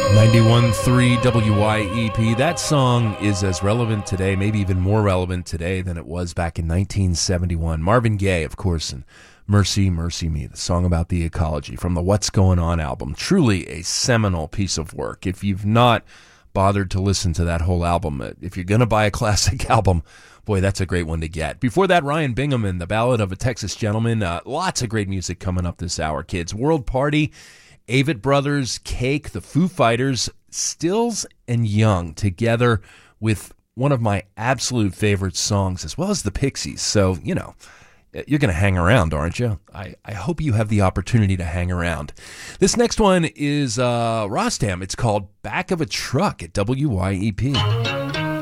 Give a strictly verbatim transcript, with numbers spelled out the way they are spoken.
ninety-one point three W Y E P. That song is as relevant today, maybe even more relevant today than it was back in nineteen seventy-one. Marvin Gaye, of course, and Mercy, Mercy Me, the song about the ecology from the What's Going On album. Truly a seminal piece of work. If you've not bothered to listen to that whole album, if you're going to buy a classic album, boy, that's a great one to get. Before that, Ryan Bingham and the Ballad of a Texas Gentleman. Uh, lots of great music coming up this hour, kids. World Party, Avett Brothers, Cake, the Foo Fighters, Stills and Young together with one of my absolute favorite songs, as well as the Pixies. So, you know, you're going to hang around, aren't you? I, I hope you have the opportunity to hang around. This next one is uh, Rostam. It's called Back of a Truck at W Y E P.